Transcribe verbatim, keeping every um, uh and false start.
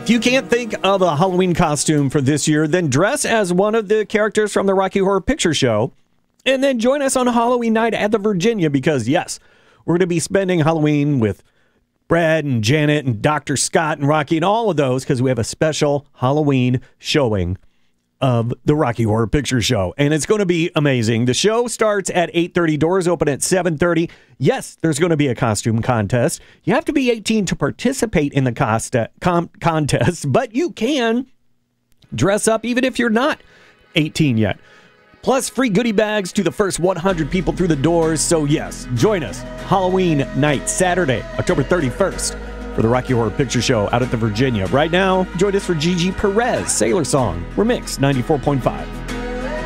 If you can't think of a Halloween costume for this year, then dress as one of the characters from the Rocky Horror Picture Show. And then join us on Halloween night at the Virginia because, yes, we're going to be spending Halloween with Brad and Janet and Doctor Scott and Rocky and all of those because we have a special Halloween showing of the Rocky Horror Picture Show. And it's going to be amazing. The show starts at eight thirty. Doors open at seven thirty. Yes, there's going to be a costume contest. You have to be eighteen to participate in the costa- com- contest, but you can dress up even if you're not eighteen yet. Plus, free goodie bags to the first one hundred people through the doors. So, yes, join us Halloween night, Saturday, October thirty-first, for the Rocky Horror Picture Show out at the Virginia. Right now, join us for Gigi Perez, Sailor Song, Remix ninety-four point five.